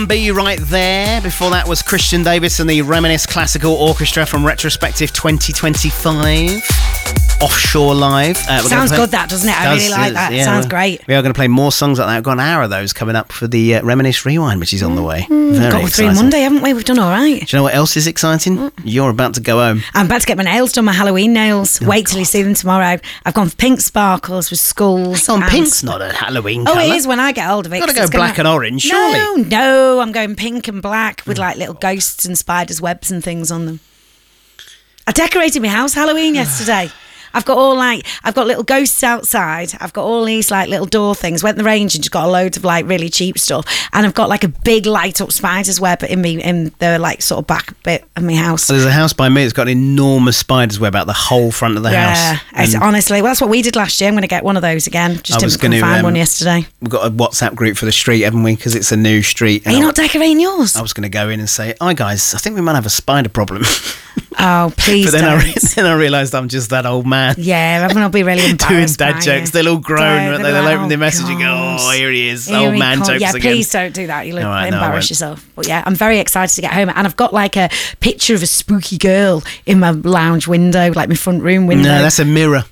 Be right there. Before that was Christian Davis and the Reminisce Classical Orchestra from Retrospective 2025. Offshore Live. Sounds good, that, doesn't it? I really like that. Yeah, sounds great. We are going to play more songs like that. We've got an hour of those coming up for the Reminisce Rewind, which is on the way. Very got exciting. through Monday, haven't we? We've done all right. Do you know what else is exciting? You're about to go home. I'm about to get my nails done, my Halloween nails. Wait till you see them tomorrow. I've gone pink sparkles with skulls. Pink's not a Halloween colour. Oh, it is when I get hold of it. You've got to go black and orange, surely. No, I'm going pink and black with like little ghosts and spiders' webs and things on them. I decorated my house Halloween yesterday. I've got little ghosts outside. I've got all these like little door things. Went to the range and just got a load of like really cheap stuff. And I've got like a big light up spider's web in the like sort of back bit of my house. So there's a house by me that's got an enormous spider's web out the whole front of the house. Yeah, honestly, well, that's what we did last year. I'm going to get one of those again. Just didn't find one yesterday. We've got a WhatsApp group for the street, haven't we? Because it's a new street. Are you not decorating yours? I was going to go in and say, "Hi guys, I think we might have a spider problem." Oh, please but don't. Then I realised I'm just that old man. Yeah, I'm going to be really embarrassed. Doing dad jokes. They're all grown. They'll open their message and go, "Oh, here he is, old man jokes again." Yeah, please don't do that. You'll embarrass yourself. But yeah, I'm very excited to get home. And I've got like a picture of a spooky girl in my lounge window, like my front room window. No, that's a mirror.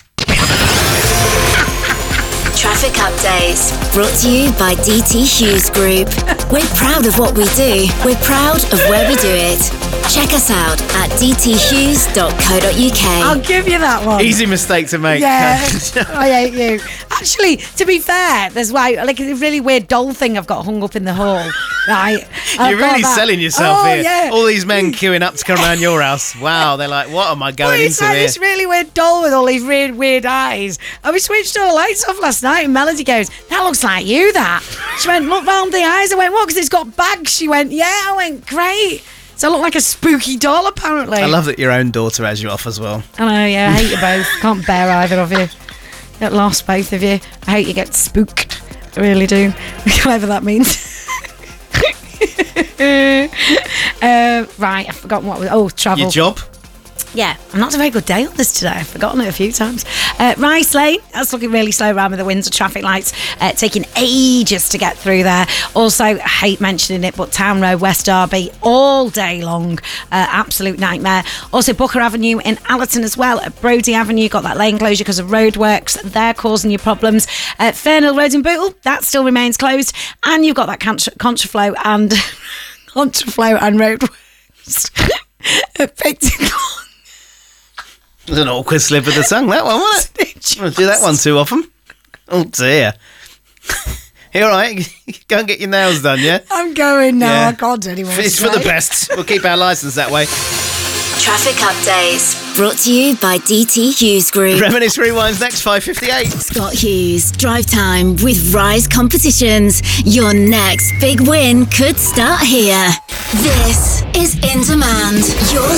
Traffic updates brought to you by DT Hughes Group. We're proud of what we do. We're proud of where we do it. Check us out at dthughes.co.uk. I'll give you that one. Easy mistake to make. Yeah, I hate you. Actually, to be fair, there's like a really weird doll thing I've got hung up in the hall. Right? You're really selling yourself here. Yeah. All these men queuing up to come around your house. Wow, they're like, what am I going into like here? This really weird doll with all these weird eyes. And we switched all the lights off last night and Melody goes, "That looks like you, that." She went, "Look round the eyes." I went, "What? Because it's got bags." She went, "Yeah." I went, "Great." So I look like a spooky doll, apparently. I love that your own daughter has you off as well. I know, yeah. I hate you both. Can't bear either of you. Get lost, both of you. I hate you get spooked. I really do. Whatever that means. Right, I've forgotten what was... Oh, travel. Your job? Yeah, I'm not a very good day on this today. I've forgotten it a few times. Rice Lane, that's looking really slow around with the Windsor traffic lights, taking ages to get through there. Also, I hate mentioning it, but Town Road, West Derby, all day long. Absolute nightmare. Also, Booker Avenue in Allerton as well. At Brodie Avenue, got that lane closure because of roadworks. They're causing you problems. Fernhill Road in Bootle, that still remains closed. And you've got that Contraflow and roadworks. It was an awkward slip of the tongue, that one, wasn't it? I don't do that one too often. Oh, dear. You all right? Go and get your nails done, yeah? I'm going now. Yeah. I can't do anymore. It's for the best. We'll keep our licence that way. Traffic updates brought to you by DT Hughes Group. Reminisce Rewind's next 5:58. Scott Hughes, drive time with Rise Competitions. Your next big win could start here. This is In Demand, your